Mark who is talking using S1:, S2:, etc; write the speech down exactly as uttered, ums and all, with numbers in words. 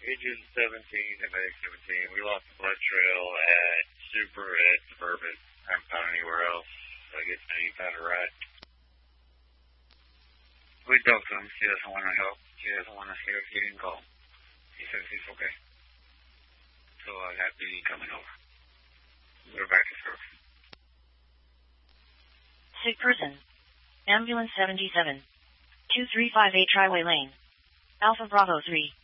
S1: Agent seventeen and Medic seventeen, we lost the blood trail at Super at Suburban. I haven't found anywhere else. So I guess now you found a ride. We don't come. She doesn't want to help. She doesn't want to hear if you didn't call. He says he's okay. So I'm happy he's coming over. We're back to surf.
S2: Sick person. Ambulance seventy-seven. two three five eight Triway Lane. Alpha Bravo three.